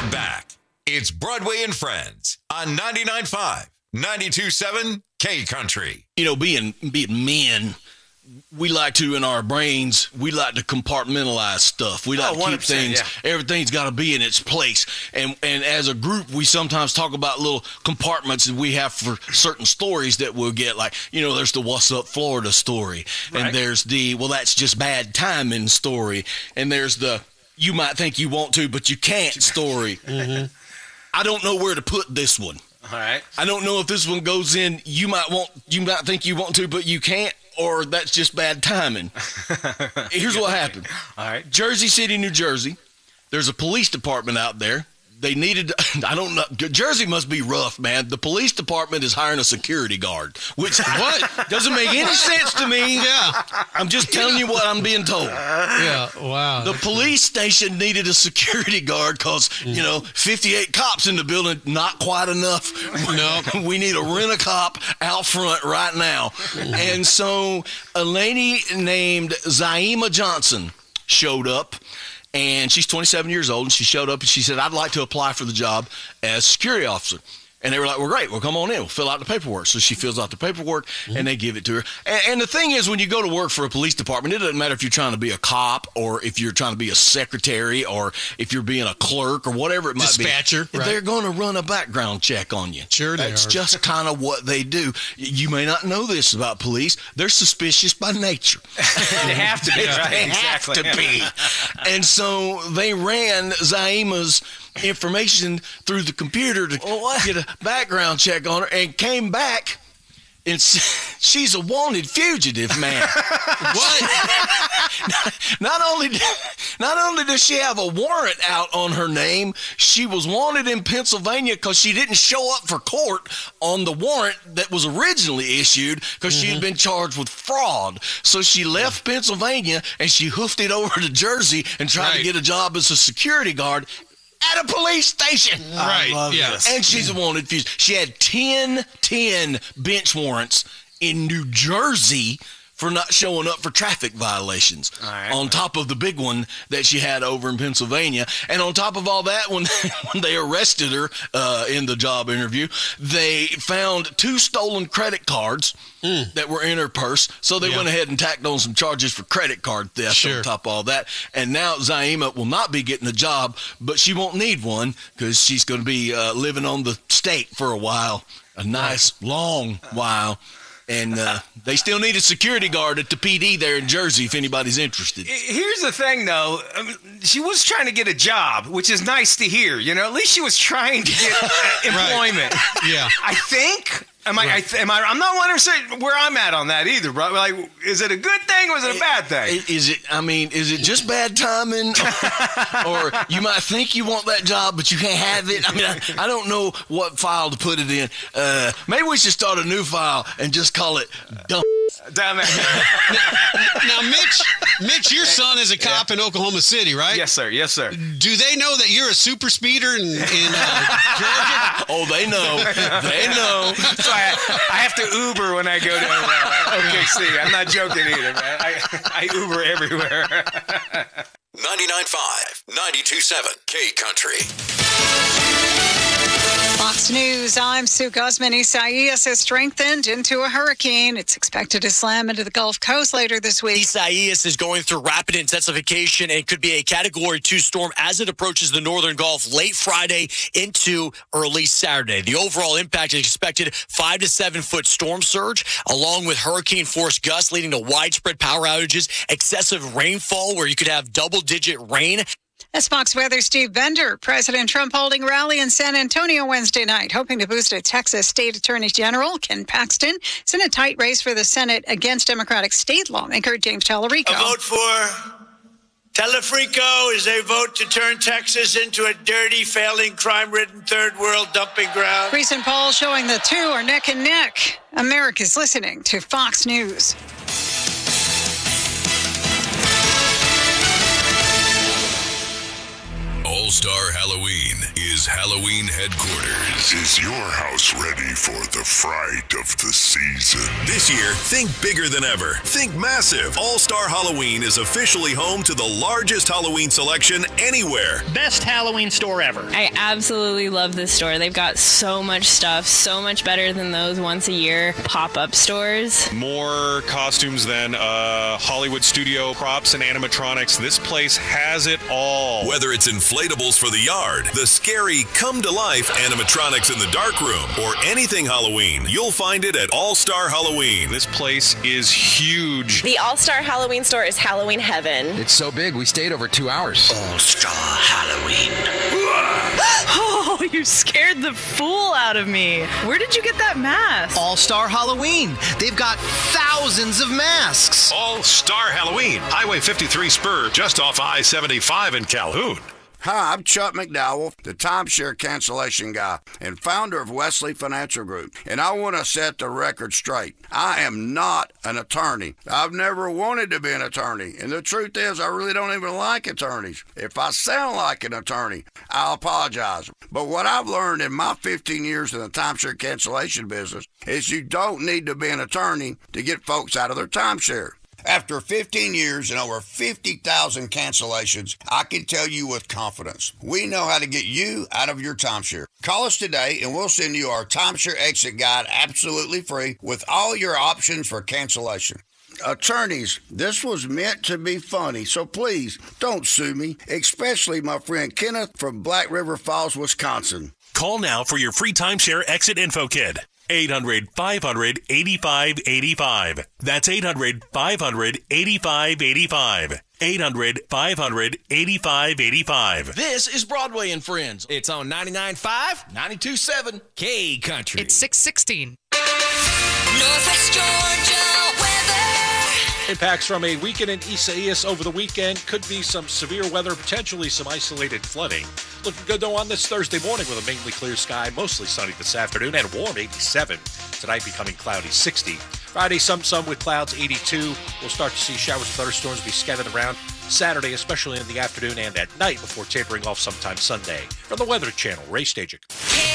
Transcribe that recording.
We're back. It's Broadway and Friends on 99.5, 92.7 K Country. You know, being men, we like to, in our brains, we like to compartmentalize stuff. We like to keep things, everything's got to be in its place. And as a group, we sometimes talk about little compartments that we have for certain stories that we'll get. Like, you know, there's the What's Up Florida story. Right. And there's the, well, that's just bad timing story. And there's the, you might think you want to, but you can't story. Mm-hmm. I don't know where to put this one. All right. I don't know if this one goes in, you might think you want to, but you can't. Or that's just bad timing. Here's what happened. All right. Jersey City, New Jersey. There's a police department out there. They needed, I don't know, Jersey must be rough, man. The police department is hiring a security guard, which what doesn't make any sense to me. Yeah. I'm just telling you what I'm being told. Yeah, wow. The police station needed a security guard because, 58 cops in the building, not quite enough. No. We need to rent a cop out front right now. And so a lady named Zaima Johnson showed up. And she's 27 years old, and she showed up, and she said, I'd like to apply for the job as security officer. And they were like, well, great. Well, come on in. We'll fill out the paperwork. So she fills out the paperwork, and they give it to her. And the thing is, when you go to work for a police department, it doesn't matter if you're trying to be a cop or if you're trying to be a secretary or if you're being a clerk or whatever it might be. Dispatcher. Right. They're going to run a background check on you. Sure they That's are. just kind of what they do. You may not know this about police. They're suspicious by nature. They have to be. Right? They have to be. And so they ran Zaima's information through the computer to get a background check on her and came back and she's a wanted fugitive, man. What? Not only does she have a warrant out on her name, she was wanted in Pennsylvania because she didn't show up for court on the warrant that was originally issued because she had been charged with fraud. So she left Pennsylvania and she hoofed it over to Jersey and tried to get a job as a security guard at a police station. Right. This. And she's a wanted fugitive. She had 10 bench warrants in New Jersey for not showing up for traffic violations. On top of the big one that she had over in Pennsylvania. And on top of all that, when they arrested her in the job interview, they found 2 stolen credit cards that were in her purse. So they went ahead and tacked on some charges for credit card theft on top of all that. And now Zaima will not be getting a job, but she won't need one because she's going to be living on the state for a while, a nice long while. And they still need a security guard at the PD there in Jersey if anybody's interested. Here's the thing, though. She was trying to get a job, which is nice to hear. At least she was trying to get employment. Yeah. I think. I'm not 100% where I'm at on that either, bro. Like, is it a good thing or is it a bad thing? Is it just bad timing? Or you might think you want that job, but you can't have it? I don't know what file to put it in. Maybe we should start a new file and just call it dumb. Damn it. Now, Mitch, your son is a cop in Oklahoma City, right? Yes, sir. Yes, sir. Do they know that you're a super speeder in Georgia? Oh, they know. They know. So I have to Uber when I go to OKC. I'm not joking either, man. I Uber everywhere. 99.5, 92.7 K Country. Fox News, I'm Sue Guzman. Isaias has strengthened into a hurricane. It's expected to slam into the Gulf Coast later this week. Isaias is going through rapid intensification and could be a Category 2 storm as it approaches the northern Gulf late Friday into early Saturday. The overall impact is expected 5 to 7 foot storm surge, along with hurricane force gusts leading to widespread power outages, excessive rainfall where you could have double-digit rain. That's Fox Weather Steve Bender. President Trump holding a rally in San Antonio Wednesday night, hoping to boost a Texas State Attorney General Ken Paxton. It's in a tight race for the Senate against Democratic state lawmaker James Tallarico. A vote for Tallarico is a vote to turn Texas into a dirty, failing, crime-ridden third world dumping ground. Recent polls showing the two are neck and neck. America's listening to Fox News. All-Star Halloween is Halloween headquarters. Is your house ready for the fright of the season? This year, think bigger than ever. Think massive. All-Star Halloween is officially home to the largest Halloween selection anywhere. Best Halloween store ever. I absolutely love this store. They've got so much stuff, so much better than those once a year pop-up stores. More costumes than Hollywood studio props and animatronics. This place has it all. Whether it's inflatables for the yard, the scary come-to-life animatronics in the dark room, or anything Halloween, you'll find it at All-Star Halloween. This place is huge. The All-Star Halloween store is Halloween heaven. It's so big, we stayed over 2 hours. All-Star Halloween. Oh, you scared the fool out of me. Where did you get that mask? All-Star Halloween. They've got thousands of masks. All-Star Halloween. Highway 53 Spur, just off I-75 in Calhoun. Hi, I'm Chuck McDowell, the timeshare cancellation guy and founder of Wesley Financial Group, and I want to set the record straight. I am not an attorney. I've never wanted to be an attorney, and the truth is I really don't even like attorneys. If I sound like an attorney, I'll apologize. But what I've learned in my 15 years in the timeshare cancellation business is you don't need to be an attorney to get folks out of their timeshare. After 15 years and over 50,000 cancellations, I can tell you with confidence, we know how to get you out of your timeshare. Call us today and we'll send you our timeshare exit guide absolutely free with all your options for cancellation. Attorneys, this was meant to be funny, so please don't sue me, especially my friend Kenneth from Black River Falls, Wisconsin. Call now for your free timeshare exit info kit. 800-500-8585. That's 800-500-8585. 800-500-8585. This is Broadway and Friends. It's on 99.5, 92.7 K Country. It's 6:16. Northwest Georgia weather. Impacts from a weekend in Isaias over the weekend. Could be some severe weather, potentially some isolated flooding. Looking good, though, on this Thursday morning with a mainly clear sky, mostly sunny this afternoon, and warm 87. Tonight becoming cloudy 60. Friday, some sun with clouds 82. We'll start to see showers and thunderstorms be scattered around Saturday, especially in the afternoon and at night before tapering off sometime Sunday. From the Weather Channel, Ray Stajic.